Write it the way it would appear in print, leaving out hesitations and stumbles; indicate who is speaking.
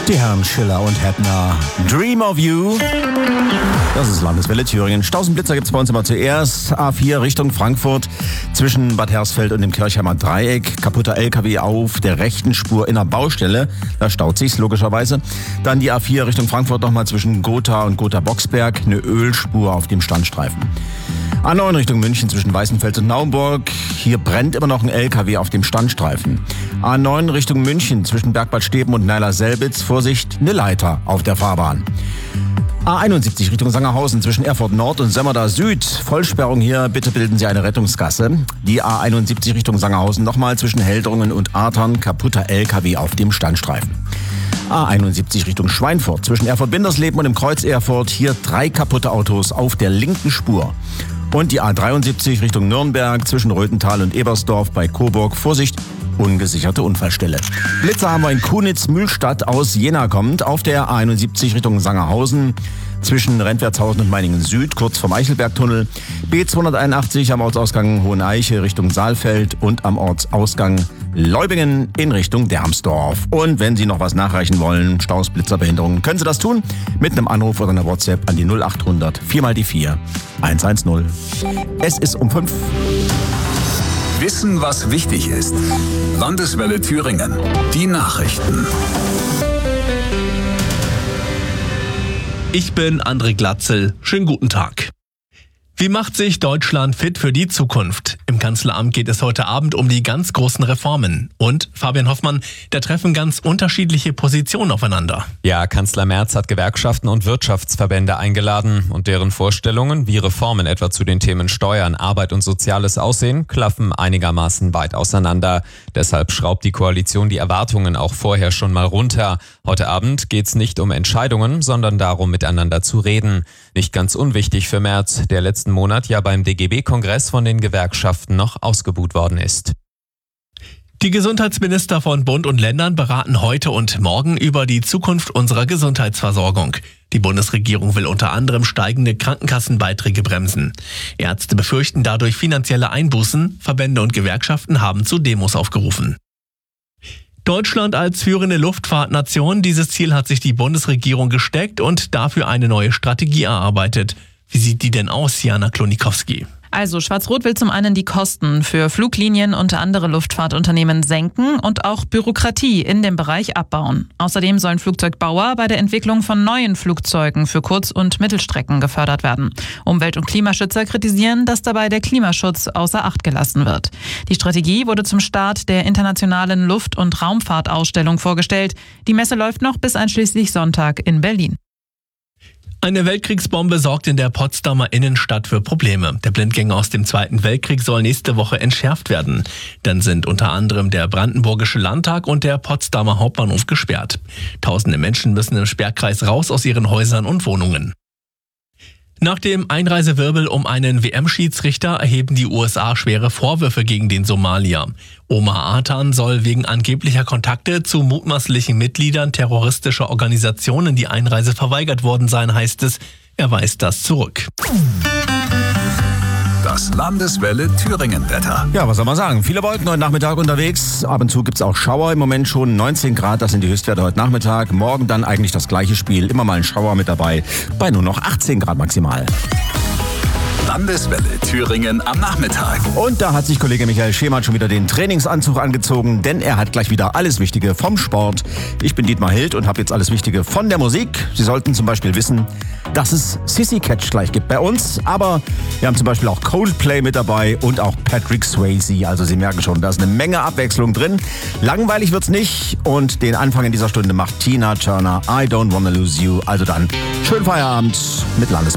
Speaker 1: Die Herren Schiller und Hettner, Dream of You. Das ist Landeswelle Thüringen. Stausendblitzer gibt's bei uns immer zuerst. A4 Richtung Frankfurt zwischen Bad Hersfeld und dem Kirchheimer Dreieck. Kaputter LKW auf der rechten Spur in der Baustelle. Da staut sich's logischerweise. Dann die A4 Richtung Frankfurt nochmal zwischen Gotha und Gotha-Boxberg. Eine Ölspur auf dem Standstreifen. A9 Richtung München zwischen Weißenfels und Naumburg. Hier brennt immer noch ein LKW auf dem Standstreifen. A9 Richtung München zwischen Bergbad Steben und Neiler-Selbitz. Vorsicht, eine Leiter auf der Fahrbahn. A71 Richtung Sangerhausen zwischen Erfurt Nord und Sömmerda Süd. Vollsperrung hier, bitte bilden Sie eine Rettungsgasse. Die A71 Richtung Sangerhausen nochmal zwischen Heldrungen und Artern. Kaputter LKW auf dem Standstreifen. A71 Richtung Schweinfurt zwischen Erfurt-Bindersleben und dem Kreuz Erfurt. Hier 3 kaputte Autos auf der linken Spur. Und die A73 Richtung Nürnberg zwischen Röthental und Ebersdorf bei Coburg. Vorsicht, ungesicherte Unfallstelle. Blitzer haben wir in Kunitz-Mühlstadt aus Jena kommend. Auf der A71 Richtung Sangerhausen zwischen Rentwertshausen und Meiningen Süd, kurz vom Eichelbergtunnel. B281 am Ortsausgang Hoheneiche Richtung Saalfeld und am Ortsausgang Leubingen in Richtung Dermsdorf. Und wenn Sie noch was nachreichen wollen, Staus, Blitzer, Behinderungen, können Sie das tun mit einem Anruf oder einer WhatsApp an die 0800 4x4 110. Es ist um 5.
Speaker 2: Wissen, was wichtig ist. Landeswelle Thüringen. Die Nachrichten.
Speaker 3: Ich bin André Glatzel. Schönen guten Tag. Wie macht sich Deutschland fit für die Zukunft? Im Kanzleramt geht es heute Abend um die ganz großen Reformen. Und, Fabian Hoffmann, da treffen ganz unterschiedliche Positionen aufeinander.
Speaker 4: Ja, Kanzler Merz hat Gewerkschaften und Wirtschaftsverbände eingeladen. Und deren Vorstellungen, wie Reformen etwa zu den Themen Steuern, Arbeit und Soziales aussehen, klaffen einigermaßen weit auseinander. Deshalb schraubt die Koalition die Erwartungen auch vorher schon mal runter. Heute Abend geht's nicht um Entscheidungen, sondern darum, miteinander zu reden. Nicht ganz unwichtig für Merz, der letzten Monat ja beim DGB-Kongress von den Gewerkschaften noch ausgebuht worden ist.
Speaker 3: Die Gesundheitsminister von Bund und Ländern beraten heute und morgen über die Zukunft unserer Gesundheitsversorgung. Die Bundesregierung will unter anderem steigende Krankenkassenbeiträge bremsen. Ärzte befürchten dadurch finanzielle Einbußen. Verbände und Gewerkschaften haben zu Demos aufgerufen. Deutschland als führende Luftfahrtnation, dieses Ziel hat sich die Bundesregierung gesteckt und dafür eine neue Strategie erarbeitet. Wie sieht die denn aus, Jana Klonikowski?
Speaker 5: Also Schwarz-Rot will zum einen die Kosten für Fluglinien und andere Luftfahrtunternehmen senken und auch Bürokratie in dem Bereich abbauen. Außerdem sollen Flugzeugbauer bei der Entwicklung von neuen Flugzeugen für Kurz- und Mittelstrecken gefördert werden. Umwelt- und Klimaschützer kritisieren, dass dabei der Klimaschutz außer Acht gelassen wird. Die Strategie wurde zum Start der internationalen Luft- und Raumfahrtausstellung vorgestellt. Die Messe läuft noch bis einschließlich Sonntag in Berlin.
Speaker 3: Eine Weltkriegsbombe sorgt in der Potsdamer Innenstadt für Probleme. Der Blindgänger aus dem Zweiten Weltkrieg soll nächste Woche entschärft werden. Dann sind unter anderem der Brandenburgische Landtag und der Potsdamer Hauptbahnhof gesperrt. Tausende Menschen müssen im Sperrkreis raus aus ihren Häusern und Wohnungen. Nach dem Einreisewirbel um einen WM-Schiedsrichter erheben die USA schwere Vorwürfe gegen den Somalier. Omar Atan soll wegen angeblicher Kontakte zu mutmaßlichen Mitgliedern terroristischer Organisationen die Einreise verweigert worden sein, heißt es. Er weist das zurück.
Speaker 2: Das Landeswelle Thüringen-Wetter.
Speaker 1: Ja, was soll man sagen? Viele Wolken heute Nachmittag unterwegs. Ab und zu gibt's auch Schauer. Im Moment schon 19 Grad, das sind die Höchstwerte heute Nachmittag. Morgen dann eigentlich das gleiche Spiel. Immer mal ein Schauer mit dabei. Bei nur noch 18 Grad maximal.
Speaker 2: Landeswelle Thüringen am Nachmittag.
Speaker 1: Und da hat sich Kollege Michael Schemann schon wieder den Trainingsanzug angezogen, denn er hat gleich wieder alles Wichtige vom Sport. Ich bin Dietmar Hild und habe jetzt alles Wichtige von der Musik. Sie sollten zum Beispiel wissen, dass es Sissy Catch gleich gibt bei uns, aber wir haben zum Beispiel auch Coldplay mit dabei und auch Patrick Swayze. Also Sie merken schon, da ist eine Menge Abwechslung drin. Langweilig wird's nicht und den Anfang in dieser Stunde macht Tina Turner, I Don't Wanna Lose You. Also dann schönen Feierabend mit Landeswelle.